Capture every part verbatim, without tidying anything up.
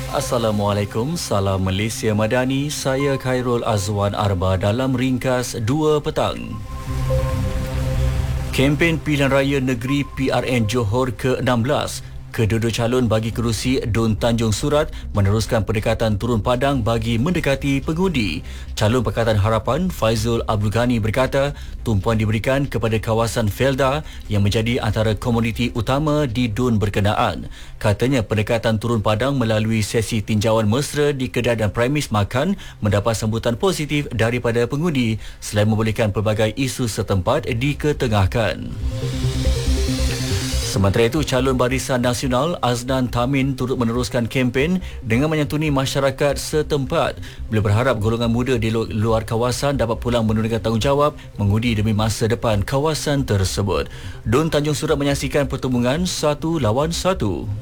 Assalamualaikum, salam Malaysia Madani. Saya Khairul Azwan Arba dalam ringkas dua petang. Kempen Pilihan Raya Negeri P R N Johor ke enam belas. Kedua-dua calon bagi kerusi Dun Tanjung Surat meneruskan pendekatan turun padang bagi mendekati pengundi. Calon Pakatan Harapan Faizul Abdul Ghani berkata tumpuan diberikan kepada kawasan Felda yang menjadi antara komoditi utama di Dun berkenaan. Katanya pendekatan turun padang melalui sesi tinjauan mesra di kedai dan premis makan mendapat sambutan positif daripada pengundi selain membolehkan pelbagai isu setempat diketengahkan. Sementara itu, calon Barisan Nasional Aznan Tamin turut meneruskan kempen dengan menyantuni masyarakat setempat. Beliau berharap golongan muda di luar kawasan dapat pulang menunaikan tanggungjawab mengundi demi masa depan kawasan tersebut. Dun Tanjung Surat menyaksikan pertembungan satu lawan satu.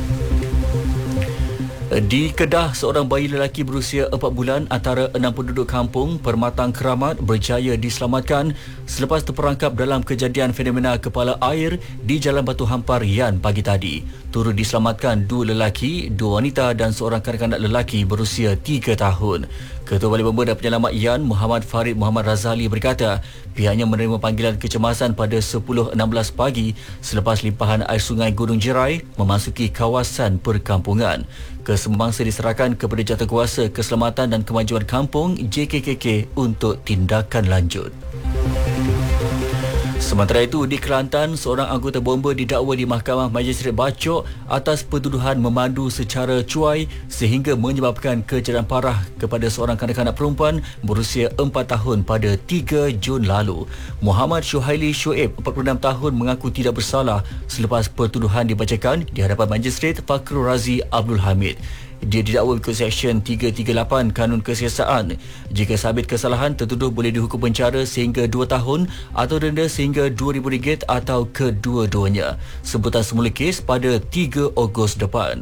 Di Kedah, seorang bayi lelaki berusia empat bulan antara enam penduduk kampung Permatang Keramat berjaya diselamatkan selepas terperangkap dalam kejadian fenomena kepala air di Jalan Batu Hampar Yan pagi tadi. Turut diselamatkan dua lelaki, dua wanita dan seorang kanak-kanak lelaki berusia tiga tahun. Ketua Balai Bomba dan Penyelamat Yan, Muhammad Farid Muhammad Razali berkata pihaknya menerima panggilan kecemasan pada sepuluh enam belas pagi selepas limpahan air sungai Gunung Jerai memasuki kawasan perkampungan. Kesemua mangsa diserahkan kepada Jawatankuasa Keselamatan dan Kemajuan Kampung J K K K untuk tindakan lanjut. Sementara itu, di Kelantan, seorang anggota bomba didakwa di Mahkamah Magistrate Bacok atas pertuduhan memandu secara cuai sehingga menyebabkan kecederaan parah kepada seorang kanak-kanak perempuan berusia empat tahun pada tiga Jun lalu. Muhammad Syuhaili Shoaib, empat puluh enam tahun, mengaku tidak bersalah selepas pertuduhan dibacakan di hadapan Magistrate Fakrul Razi Abdul Hamid. Dia didakwa ikut Seksyen tiga tiga lapan Kanun Kesiasaan. Jika sabit kesalahan, tertuduh boleh dihukum penjara sehingga dua tahun atau denda sehingga dua ribu ringgit atau kedua-duanya. Sebutan semula kes pada tiga Ogos depan.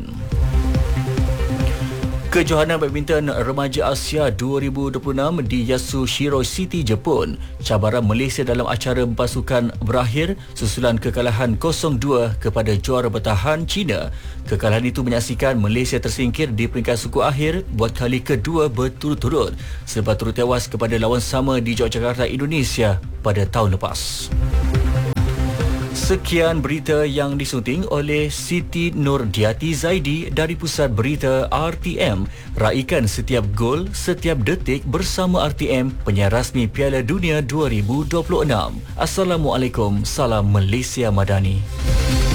Kejohanan Badminton Remaja Asia dua ribu dua puluh enam di Yasushiro City, Jepun. Cabaran Malaysia dalam acara pasukan berakhir susulan kekalahan kosong dua kepada juara bertahan China. Kekalahan itu menyaksikan Malaysia tersingkir di peringkat suku akhir buat kali kedua berturut-turut selepas turut tewas kepada lawan sama di Yogyakarta, Indonesia pada tahun lepas. Sekian berita yang disunting oleh Siti Nurdiati Zaidi dari Pusat Berita R T M. Raikan setiap gol, setiap detik bersama R T M, penyiar rasmi Piala Dunia dua ribu dua puluh enam. Assalamualaikum, salam Malaysia Madani.